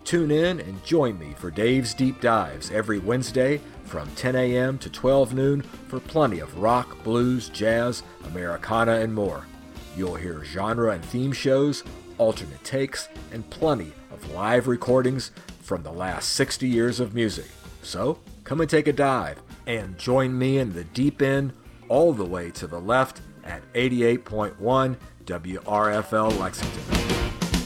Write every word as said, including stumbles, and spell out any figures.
Tune in and join me for Dave's Deep Dives every Wednesday from ten a.m. to twelve noon for plenty of rock, blues, jazz, Americana, and more. You'll hear genre and theme shows, alternate takes, and plenty of live recordings from the last sixty years of music. So, come and take a dive and join me in the deep end all the way to the left at eighty-eight point one W R F L Lexington.